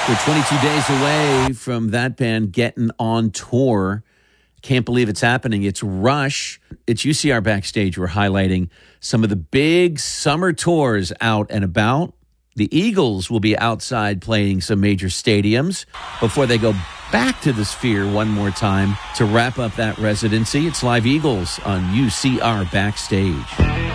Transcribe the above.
We're 22 days away from that band getting on tour. Can't believe it's happening. It's Rush. It's UCR Backstage. We're highlighting some of the big summer tours out and about. The Eagles will be outside playing some major stadiums before they go back to the Sphere one more time to wrap up that residency. It's Live Eagles on UCR Backstage.